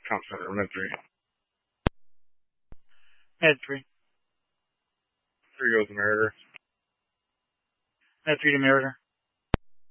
Comp Center, Med 3. Med 3. 3 goes to Meritor. Med 3 to Meritor.